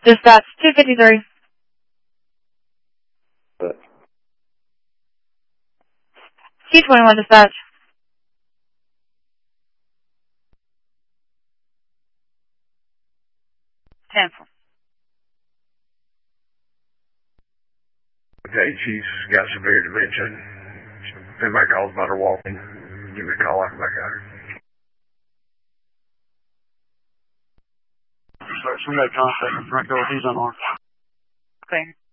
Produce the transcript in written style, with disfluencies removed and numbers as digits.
Dispatch 253. T21 dispatch. Cancel. Okay, she's got severe dementia. If anybody calls about her walking, give me a call, I can back out her. Somebody contact him, Franco, he's unarmed. Okay.